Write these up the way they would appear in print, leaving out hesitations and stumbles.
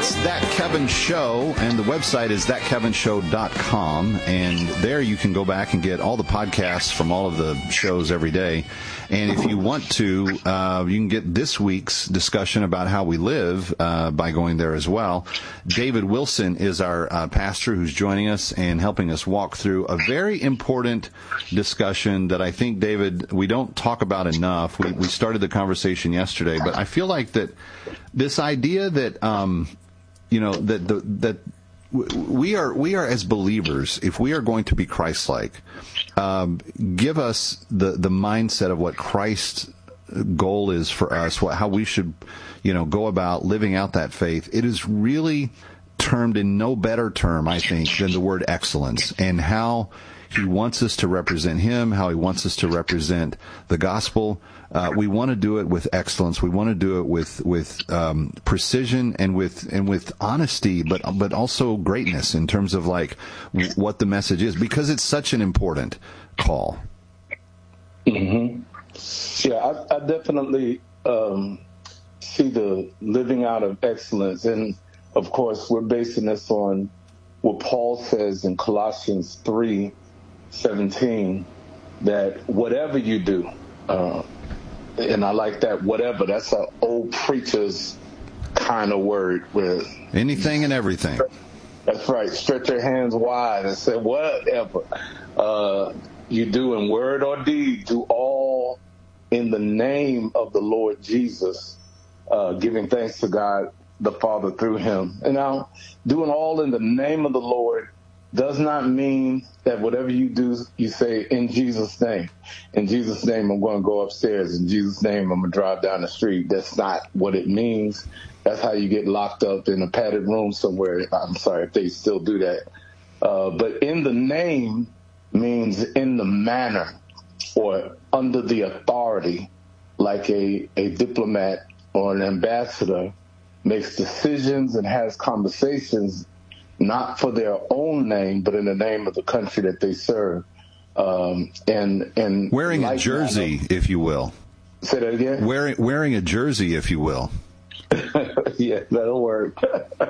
It's That Kevin Show, and the website is thatkevinshow.com, and there you can go back and get all the podcasts from all of the shows every day. And if you want to, you can get this week's discussion about how we live by going there as well. David Wilson is our pastor who's joining us and helping us walk through a very important discussion that I think, David, we don't talk about enough. We started the conversation yesterday, but I feel like that this idea that that we are as believers, if we are going to be Christ-like, give us the mindset of what Christ's goal is for us, how we should, go about living out that faith. It is really termed in no better term, I think, than the word excellence, and how He wants us to represent Him, how He wants us to represent the gospel. We want to do it with excellence. We want to do it with precision and with honesty, but also greatness in terms of like what the message is, because it's such an important call. Mm-hmm. Yeah, I definitely see the living out of excellence, and of course we're basing this on what Paul says in Colossians 3:17, that whatever you do. And I like that, whatever. That's an old preacher's kind of word. Where anything and everything. That's right. Stretch your hands wide and say, whatever you do in word or deed, do all in the name of the Lord Jesus, giving thanks to God the Father through Him. And now, doing all in the name of the Lord does not mean that whatever you do, you say, in Jesus' name. In Jesus' name, I'm going to go upstairs. In Jesus' name, I'm going to drive down the street. That's not what it means. That's how you get locked up in a padded room somewhere. I'm sorry if they still do that. But in the name means in the manner or under the authority, like a diplomat or an ambassador makes decisions and has conversations not for their own name, but in the name of the country that they serve. And wearing a jersey, if you will. Say that again? Wearing a jersey, if you will. Yeah, that'll work.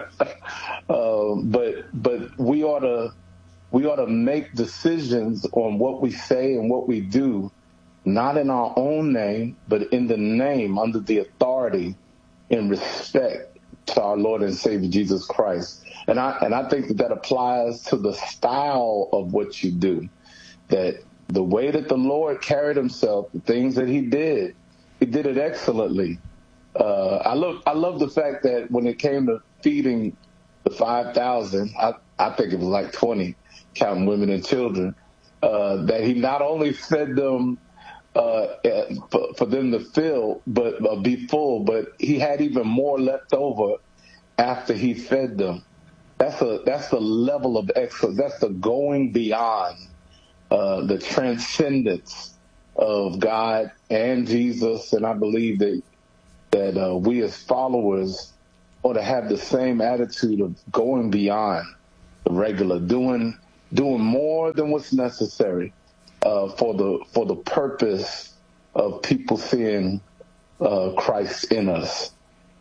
But we ought to make decisions on what we say and what we do, not in our own name, but in the name, under the authority, in respect to our Lord and Savior Jesus Christ. And I think that applies to the style of what you do, that the way that the Lord carried Himself, the things that He did it excellently. I love the fact that when it came to feeding the 5,000, I think it was like 20, counting women and children, that He not only fed them for them to fill, but be full, but He had even more left over after He fed them. That's the level of excellence. That's the going beyond, the transcendence of God and Jesus. And I believe that we as followers ought to have the same attitude of going beyond the regular, doing more than what's necessary for the purpose of people seeing Christ in us.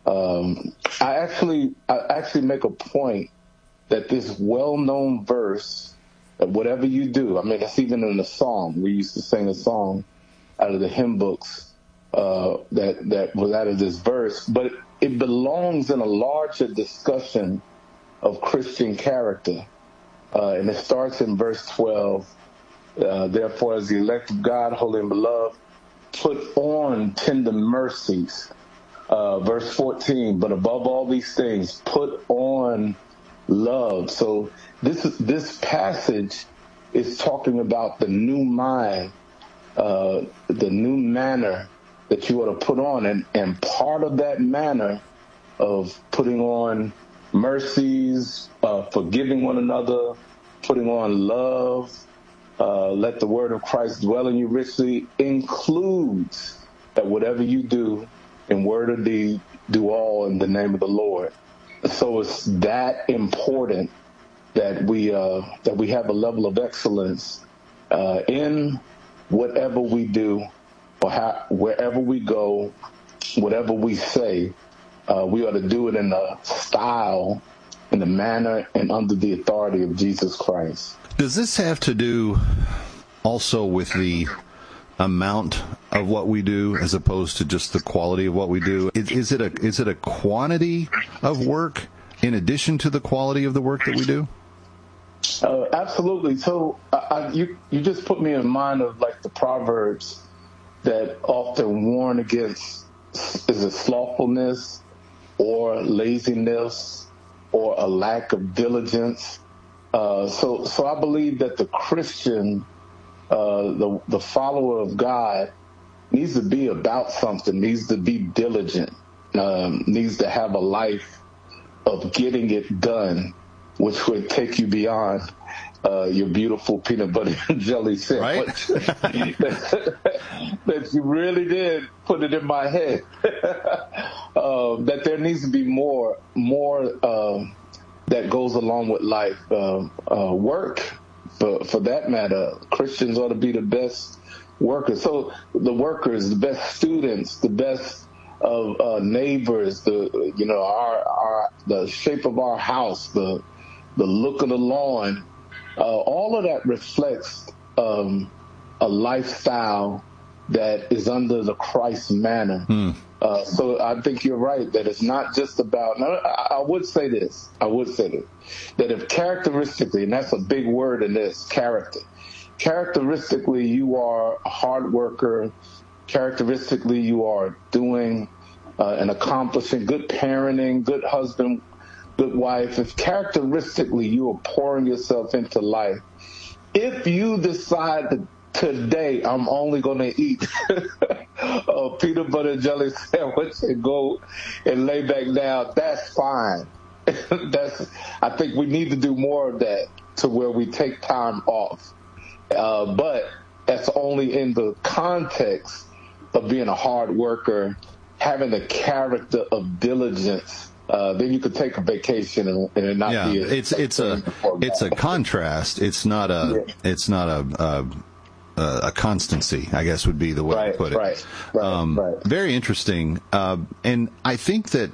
I actually make a point that this well-known verse, that whatever you do, I mean, it's even in the song. We used to sing a song out of the hymn books that was out of this verse, but it belongs in a larger discussion of Christian character. And it starts in verse 12. Therefore, as the elect of God, holy and beloved, put on tender mercies. Verse 14, but above all these things, put on love. So this passage is talking about the new mind, the new manner that you ought to put on. And part of that manner of putting on mercies, forgiving one another, putting on love, let the word of Christ dwell in you richly, includes that whatever you do in word or deed, do all in the name of the Lord. So it's that important that we have a level of excellence in whatever we do, or wherever we go, whatever we say, we ought to do it in the style, in the manner, and under the authority of Jesus Christ. Does this have to do also with the amount of what we do as opposed to just the quality of what we do? Is it a quantity of work in addition to the quality of the work that we do? Absolutely. So you just put me in mind of like the Proverbs that often warn against, is it slothfulness or laziness or a lack of diligence? So I believe that the Christian, the follower of God, needs to be about something, needs to be diligent, needs to have a life of getting it done, which would take you beyond your beautiful peanut butter and jelly sandwich. Right? That you really did put it in my head. That there needs to be more that goes along with life. Work, for that matter. Christians ought to be the best workers. So the workers, the best students, the best of neighbors, the shape of our house, the look of the lawn, all of that reflects a lifestyle that is under the Christ manner. So I think you're right that it's not just about. Now, I would say this, that if characteristically, and that's a big word in this, characteristically you are a hard worker, characteristically you are doing and accomplishing good parenting, good husband, good wife, if characteristically you are pouring yourself into life, if you decide that today I'm only going to eat a peanut butter and jelly sandwich and go and lay back down, that's fine. I think we need to do more of that to where we take time off. But that's only in the context of being a hard worker, having the character of diligence. Then you could take a vacation and it not be. It's a contrast. It's not a constancy, I guess would be the way to put it. Right. Very interesting. And I think that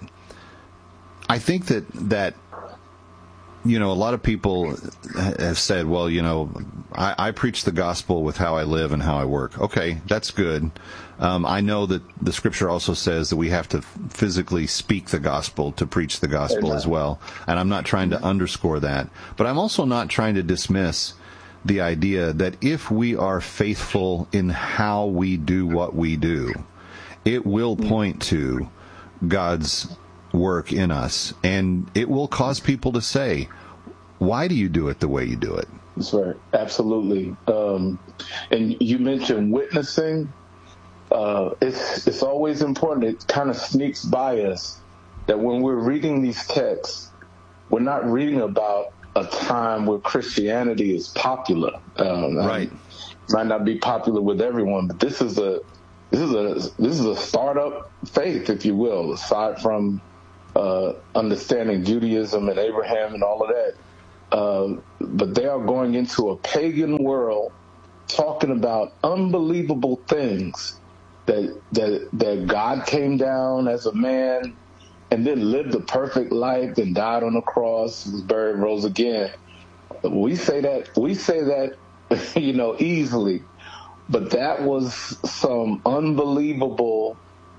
a lot of people have said, well, I preach the gospel with how I live and how I work. Okay, that's good. I know that the scripture also says that we have to physically speak the gospel to preach the gospel as well. And I'm not trying to underscore that. But I'm also not trying to dismiss the idea that if we are faithful in how we do what we do, it will point to God's work in us, and it will cause people to say, why do you do it the way you do it? That's right. Absolutely. And you mentioned witnessing. It's always important. It kind of sneaks by us that when we're reading these texts, we're not reading about a time where Christianity is popular. Right. Might not be popular with everyone, but this is a startup faith, if you will, aside from understanding Judaism and Abraham and all of that. But they are going into a pagan world, talking about unbelievable things, that God came down as a man and then lived a perfect life, then died on the cross, was buried, rose again. We say that easily, but that was some unbelievable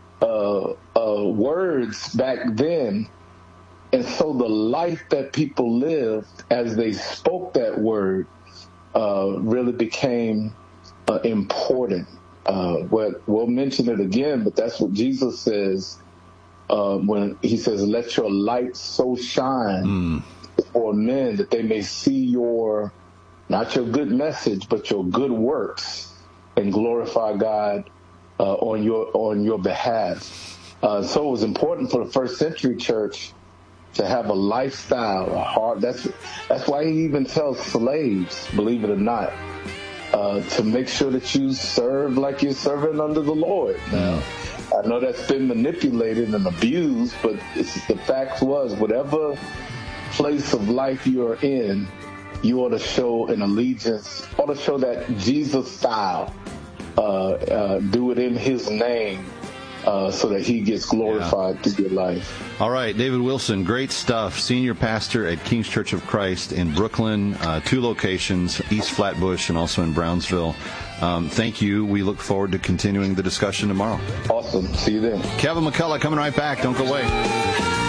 words back then. And so the life that people lived as they spoke that word really became important. We'll mention it again, but that's what Jesus says when he says, let your light so shine before men that they may see not your good message, but your good works, and glorify God on your behalf. So it was important for the first century church to have a lifestyle, a heart. That's why he even tells slaves, believe it or not, to make sure that you serve like you're serving under the Lord. Now, I know that's been manipulated and abused, but the fact was, whatever place of life you are in, you ought to show an allegiance, ought to show that Jesus style. Do it in his name. so that he gets glorified through your life. All right, David Wilson, great stuff. Senior pastor at King's Church of Christ in Brooklyn, 2 locations, East Flatbush and also in Brownsville. Thank you. We look forward to continuing the discussion tomorrow. Awesome. See you then. Kevin McCullough coming right back. Don't go away.